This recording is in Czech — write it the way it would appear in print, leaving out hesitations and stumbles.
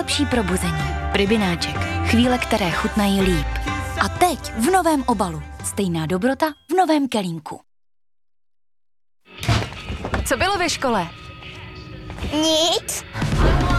nejlepší probuzení. Rybináček. Chvíle, které chutnají líp. A teď v novém obalu. Stejná dobrota v novém kelímku. Co bylo ve škole? Nic.